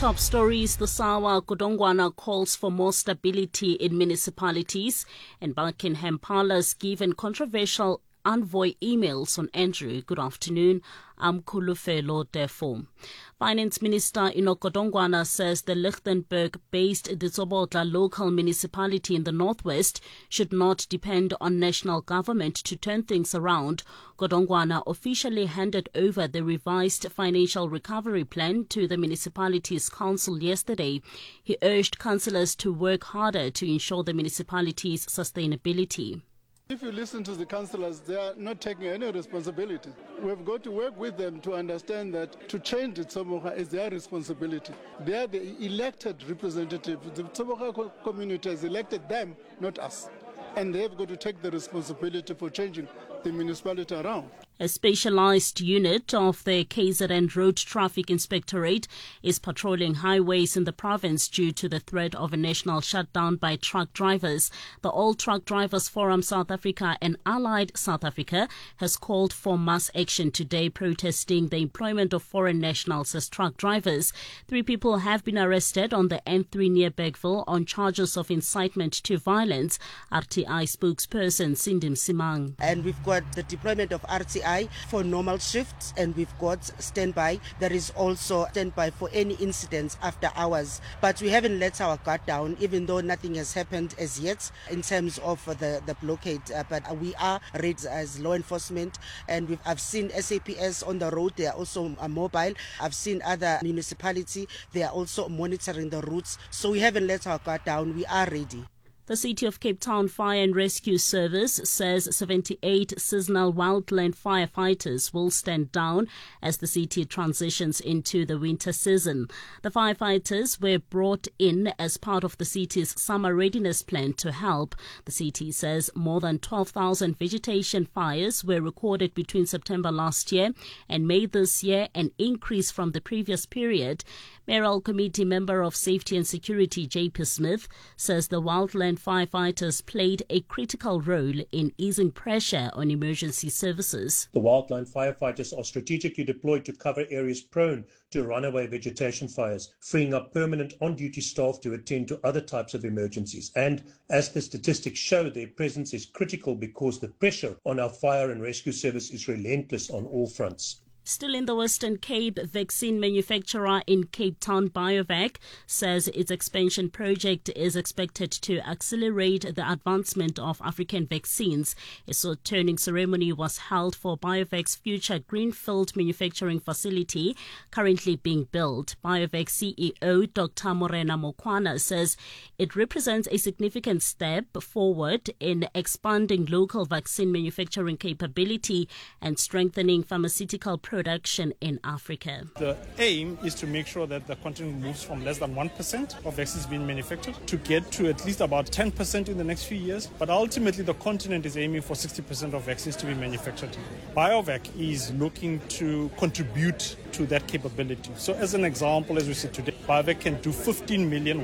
top stories, the SAWA Godongwana calls for more stability in municipalities, and Buckingham Palace given controversial envoy emails on Andrew. Good afternoon. I'm Kulufelo Defo. Finance Minister Enoch Godongwana says the Lichtenburg-based Ditsobotla local municipality in the northwest should not depend on national government to turn things around. Godongwana officially handed over the revised financial recovery plan to the municipality's council yesterday. He urged councillors to work harder to ensure the municipality's sustainability. If you listen to the councillors, they are not taking any responsibility. We've got to work with them to understand that to change the Tsoboga is their responsibility. They are the elected representatives. The Tsoboga community has elected them, not us. And they've got to take the responsibility for changing the municipality around. A specialized unit of the KZN Road Traffic Inspectorate is patrolling highways in the province due to the threat of a national shutdown by truck drivers. The All Truck Drivers Forum South Africa and Allied South Africa has called for mass action today, protesting the employment of foreign nationals as truck drivers. 3 people have been arrested on the N3 near Bergville on charges of incitement to violence. RTI spokesperson Cindy Msimang. And we've got the deployment of RTI for normal shifts, and we've got standby. There is also standby for any incidents after hours. But we haven't let our guard down, even though nothing has happened as yet in terms of the blockade. But we are ready as law enforcement, and I've seen SAPS on the road. They are also mobile. I've seen other municipalities. They are also monitoring the routes. So we haven't let our guard down. We are ready. The City of Cape Town Fire and Rescue Service says 78 seasonal wildland firefighters will stand down as the city transitions into the winter season. The firefighters were brought in as part of the city's summer readiness plan to help. The city says more than 12,000 vegetation fires were recorded between September last year and May this year, an increase from the previous period. Mayoral Committee member of Safety and Security J.P. Smith says the wildland firefighters played a critical role in easing pressure on emergency services. The wildland firefighters are strategically deployed to cover areas prone to runaway vegetation fires, freeing up permanent on-duty staff to attend to other types of emergencies. And as the statistics show, their presence is critical because the pressure on our fire and rescue service is relentless on all fronts. Still in the Western Cape, vaccine manufacturer in Cape Town BioVac says its expansion project is expected to accelerate the advancement of African vaccines. A turning ceremony was held for BioVac's future greenfield manufacturing facility currently being built. BioVac CEO Dr. Morena Mokwana says it represents a significant step forward in expanding local vaccine manufacturing capability and strengthening pharmaceutical production in Africa. The aim is to make sure that the continent moves from less than 1% of vaccines being manufactured to get to at least about 10% in the next few years. But ultimately, the continent is aiming for 60% of vaccines to be manufactured. BioVac is looking to contribute to that capability. So as an example, as we said today, BioVac can do 15 million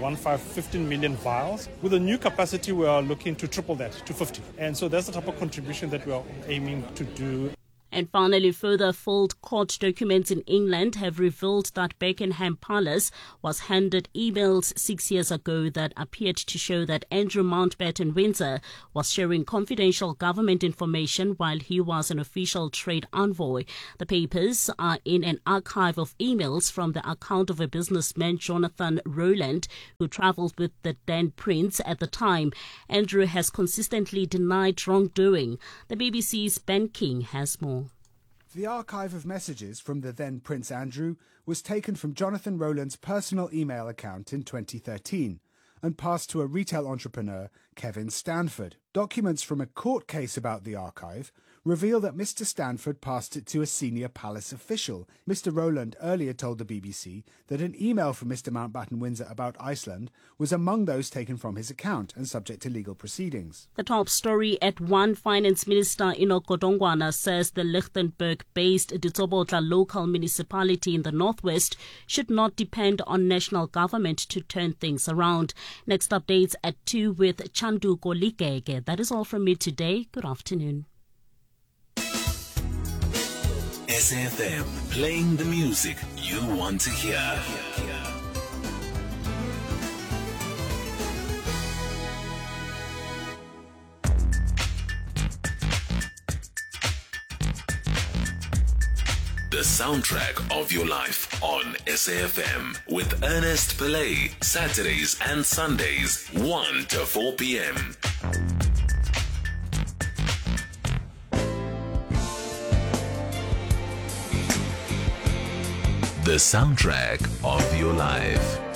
vials. With a new capacity, we are looking to triple that to 50. And so that's the type of contribution that we are aiming to do. And finally, further full court documents in England have revealed that Buckingham Palace was handed emails 6 years ago that appeared to show that Andrew Mountbatten Windsor was sharing confidential government information while he was an official trade envoy. The papers are in an archive of emails from the account of a businessman, Jonathan Rowland, who travelled with the then Prince at the time. Andrew has consistently denied wrongdoing. The BBC's Ben King has more. The archive of messages from the then Prince Andrew was taken from Jonathan Rowland's personal email account in 2013 and passed to a retail entrepreneur, Kevin Stanford. Documents from a court case about the archive reveal that Mr. Stanford passed it to a senior palace official. Mr. Rowland earlier told the BBC that an email from Mr. Mountbatten Windsor about Iceland was among those taken from his account and subject to legal proceedings. The top story at 1, Finance Minister Enoch Godongwana says the Lichtenburg-based Ditsobotla local municipality in the northwest should not depend on national government to turn things around. Next updates at 2 with Chandu Kolikeke. That is all from me today. Good afternoon. SFM, playing the music you want to hear. The soundtrack of your life on SAFM with Ernest Pillay, Saturdays and Sundays, 1 to 4 p.m. The soundtrack of your life.